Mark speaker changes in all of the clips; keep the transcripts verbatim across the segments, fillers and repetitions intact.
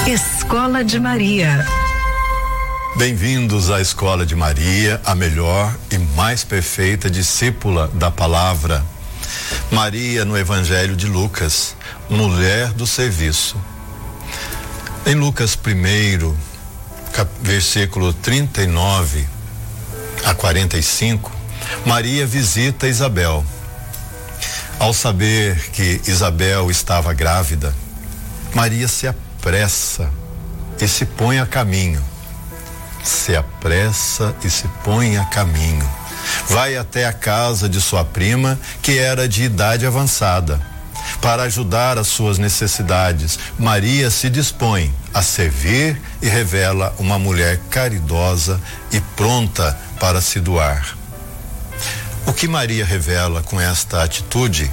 Speaker 1: Escola de Maria.
Speaker 2: Bem-vindos à Escola de Maria, a melhor e mais perfeita discípula da palavra. Maria no Evangelho de Lucas, mulher do serviço. Em Lucas primeiro, versículo trinta e nove a quarenta e cinco, Maria visita Isabel. Ao saber que Isabel estava grávida, Maria se apressa e se põe a caminho. Se apressa e se põe a caminho. Vai até a casa de sua prima, que era de idade avançada. Para ajudar as suas necessidades, Maria se dispõe a servir e revela uma mulher caridosa e pronta para se doar. O que Maria revela com esta atitude?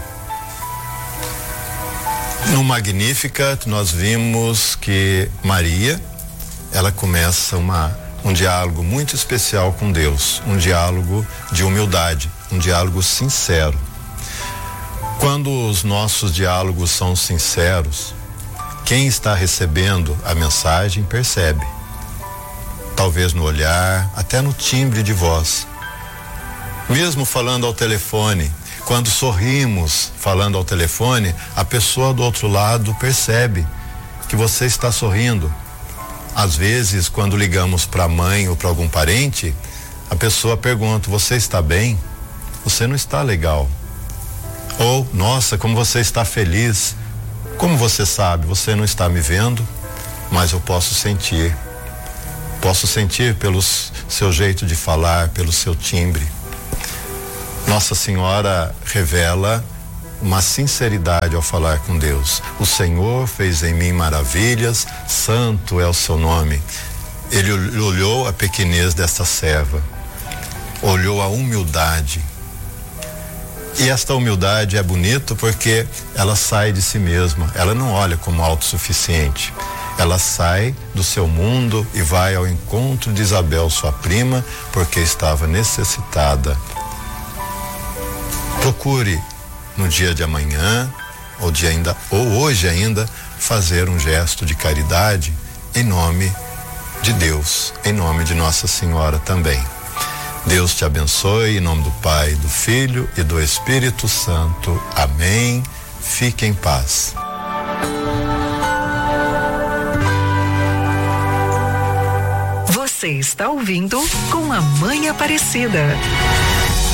Speaker 2: No Magnificat, nós vimos que Maria, ela começa uma, um diálogo muito especial com Deus, um diálogo de humildade, um diálogo sincero. Quando os nossos diálogos são sinceros, quem está recebendo a mensagem percebe. Talvez no olhar, até no timbre de voz. Mesmo falando ao telefone, quando sorrimos falando ao telefone, a pessoa do outro lado percebe que você está sorrindo. Às vezes, quando ligamos para a mãe ou para algum parente, a pessoa pergunta: você está bem? Você não está legal. Ou, nossa, como você está feliz. Como você sabe? Você não está me vendo, mas eu posso sentir. Posso sentir pelo seu jeito de falar, pelo seu timbre. Nossa Senhora revela uma sinceridade ao falar com Deus. O Senhor fez em mim maravilhas, santo é o seu nome. Ele olhou a pequenez desta serva, olhou a humildade. E esta humildade é bonita porque ela sai de si mesma, ela não olha como autossuficiente. Ela sai do seu mundo e vai ao encontro de Isabel, sua prima, porque estava necessitada. Procure no dia de amanhã, ou, de ainda, ou hoje ainda, fazer um gesto de caridade em nome de Deus, em nome de Nossa Senhora também. Deus te abençoe, em nome do Pai, do Filho e do Espírito Santo. Amém. Fique em paz.
Speaker 1: Você está ouvindo Com a Mãe Aparecida.